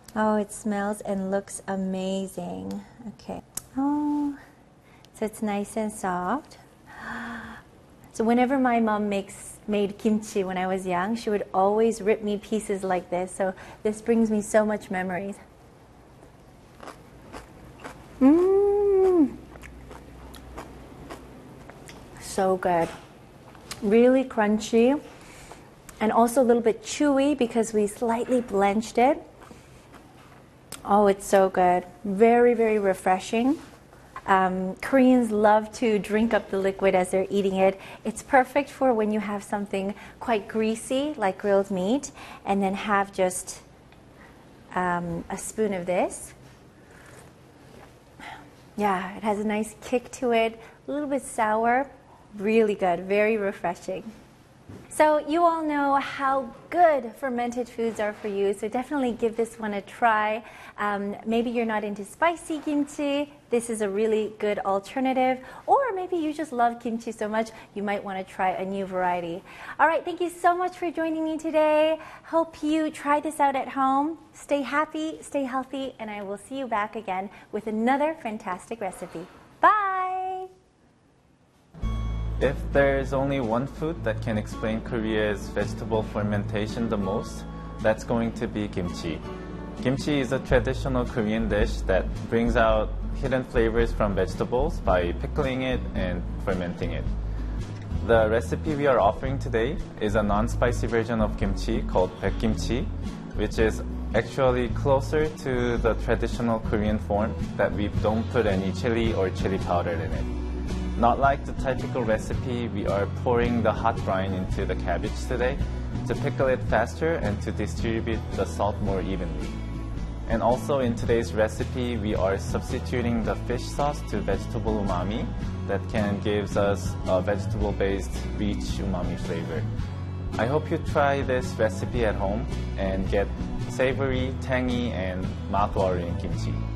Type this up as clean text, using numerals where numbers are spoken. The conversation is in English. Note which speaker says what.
Speaker 1: Oh, it smells and looks amazing. Okay. Oh, so it's nice and soft. So whenever my mom made kimchi when I was young, she would always rip me pieces like this. So this brings me so much memories. Mmm. So good. Really crunchy and also a little bit chewy because we slightly blanched it. Oh, it's so good. Very, very refreshing. Koreans love to drink up the liquid as they're eating it. It's perfect for when you have something quite greasy, like grilled meat, and then have just a spoon of this. Yeah, it has a nice kick to it, a little bit sour. Really good, very refreshing. So you all know how good fermented foods are for you, so definitely give this one a try. Maybe you're not into spicy kimchi, this is a really good alternative, or maybe you just love kimchi so much you might want to try a new variety. All right, thank you so much for joining me today. Hope you try this out at home. Stay happy, stay healthy, and I will see you back again with another fantastic recipe. Bye!
Speaker 2: If there's only one food that can explain Korea's vegetable fermentation the most, that's going to be kimchi. Kimchi is a traditional Korean dish that brings out hidden flavors from vegetables by pickling it and fermenting it. The recipe we are offering today is a non-spicy version of kimchi called baekgimchi, which is actually closer to the traditional Korean form that we don't put any chili or chili powder in it. Not like the typical recipe, we are pouring the hot brine into the cabbage today to pickle it faster and to distribute the salt more evenly. And also in today's recipe, we are substituting the fish sauce to vegetable umami that gives us a vegetable-based rich umami flavor. I hope you try this recipe at home and get savory, tangy, and mouth-watering kimchi.